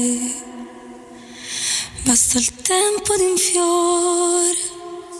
Basta il tempo di un fiore.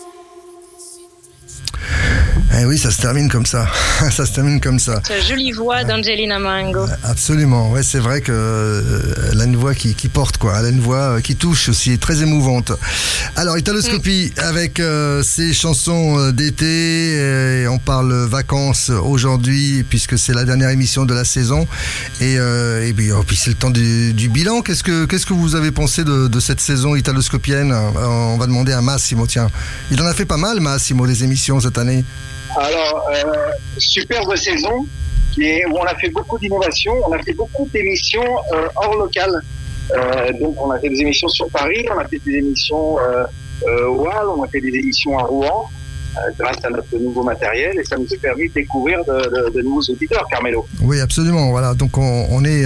Eh oui, ça se termine comme ça. Ça se termine comme ça. Cette jolie voix d'Angelina Mango. Absolument. Ouais, c'est vrai que elle a une voix qui porte, quoi. Elle a une voix qui touche aussi, très émouvante. Alors, Italoscopie avec ses chansons d'été. Et on parle vacances aujourd'hui puisque c'est la dernière émission de la saison. Et puis c'est le temps du bilan. Qu'est-ce que vous avez pensé de cette saison italoscopienne? On va demander à Massimo. Tiens, il en a fait pas mal, Massimo, des émissions cette année. Alors, superbe saison où on a fait beaucoup d'innovations, on a fait beaucoup d'émissions hors local. Donc on a fait des émissions sur Paris, on a fait des émissions au Hall, on a fait des émissions à Rouen, grâce à notre nouveau matériel, et ça nous a permis de découvrir de nouveaux auditeurs, Carmelo. Oui, absolument, voilà. Donc on est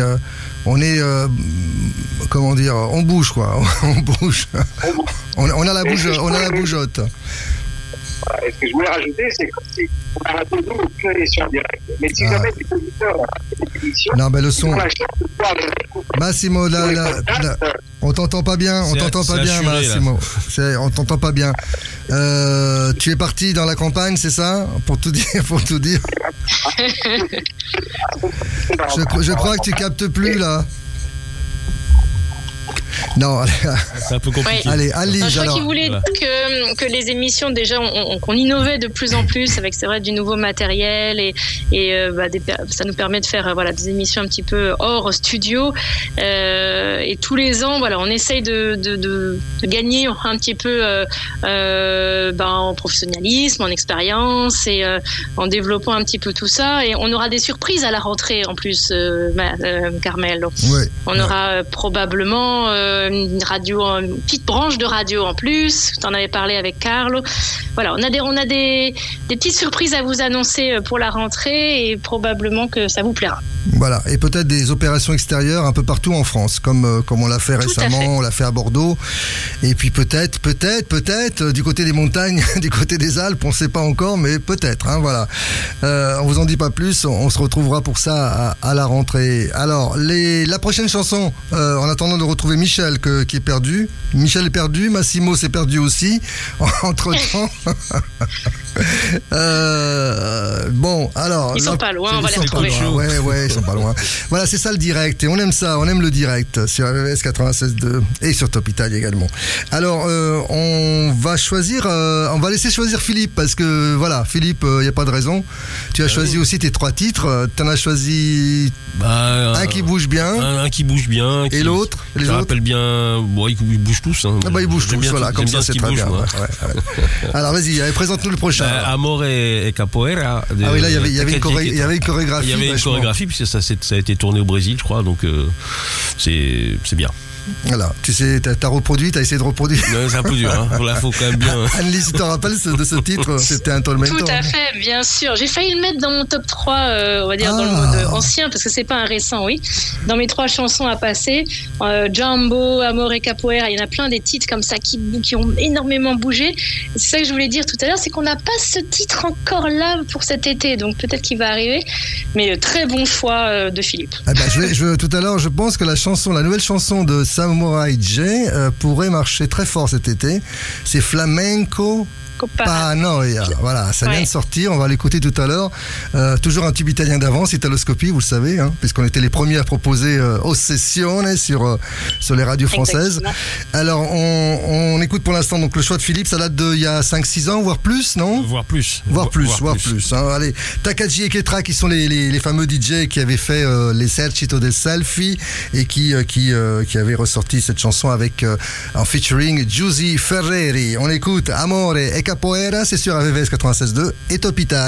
comment dire, on bouge, quoi. On bouge. On a la bougeotte. Et ce que je voulais rajouter, c'est qu'on a raté aucune émission en direct. Mais si jamais des auditeurs ont fait des émissions, non, ben le son. ils ont la chance de pouvoir les écouter. Massimo, là, on t'entend pas bien, Massimo. On t'entend pas bien. Tu es parti dans la campagne, c'est ça? Pour tout dire. Je crois que tu captes plus, là. Non, c'est un peu compliqué. Oui. Allez, Alice, je crois alors. qu'il voulait que les émissions, déjà, qu'on innovait de plus en plus avec, c'est vrai, du nouveau matériel et ça nous permet de faire des émissions un petit peu hors studio. Et tous les ans, on essaye de gagner un petit peu en professionnalisme, en expérience et en développant un petit peu tout ça. Et on aura des surprises à la rentrée en plus, Carmel. Ouais. On aura probablement une petite branche de radio en plus. Tu en avais parlé avec Carlo. Voilà, on a des petites surprises à vous annoncer pour la rentrée et probablement que ça vous plaira. Voilà, et peut-être des opérations extérieures un peu partout en France, comme on l'a fait récemment, on l'a fait à Bordeaux, et puis peut-être du côté des montagnes, du côté des Alpes, on ne sait pas encore, mais peut-être, voilà. On vous en dit pas plus, on se retrouvera pour ça à la rentrée. Alors, la prochaine chanson, en attendant de retrouver Michel qui est perdu. Michel est perdu, Massimo s'est perdu aussi, entre-temps. Bon, alors... Ils sont pas loin, on va les retrouver. Ouais, ils sont pas loin. Voilà, c'est ça le direct, et on aime ça, on aime le direct sur RVVS 96.2 et sur Top Italia également. Alors, on va laisser choisir Philippe, parce que voilà, Philippe, il n'y a pas de raison. Tu as choisi aussi tes 3 titres, tu en as choisi un qui bouge bien. Un qui bouge bien. Et l'autre? Je rappelle bien, ils bougent tous. Hein. Ils bougent tous, voilà, comme ça c'est très bien. Ouais. Alors vas-y, présente-nous le prochain. Amore et Capoeira. Ah oui, là il y avait une chorégraphie. Il y avait une chorégraphie, puisque ça a été tourné au Brésil, je crois, donc c'est bien. Voilà, tu sais, t'as reproduit, t'as essayé de reproduire. Non, c'est un peu dur, hein. Là, faut quand même bien. Anne-Lise, tu te rappelles de ce titre? C'était un tormento. Tout à fait, bien sûr. J'ai failli le mettre dans mon top 3, on va dire dans le mode ancien, parce que c'est pas un récent, oui. Dans mes 3 chansons à passer, Jumbo, Amore et Capoeira, il y en a plein des titres comme ça qui ont énormément bougé. C'est ça que je voulais dire tout à l'heure, c'est qu'on n'a pas ce titre encore là pour cet été, donc peut-être qu'il va arriver. Mais très bon choix de Philippe. Tout à l'heure, je pense que la nouvelle chanson de Samurai J pourrait marcher très fort cet été. C'est Flamenco Paranoia. Voilà, ça vient de sortir, on va l'écouter tout à l'heure. Toujours un tube italien d'avance, Italoscopie, vous le savez, puisqu'on était les premiers à proposer Ossessione sur les radios françaises. Exactement. Alors, on écoute pour l'instant donc le choix de Philippe, ça date d'il y a 5-6 ans, voire plus, non? Voire plus. Allez, Takagi et Ketra, qui sont les fameux DJ qui avaient fait l'Esercito del Selfie et qui avaient ressorti cette chanson avec en featuring Giusy Ferreri. On écoute Amore e Capoeira, c'est sur RVVS 96.2 et Top Italia.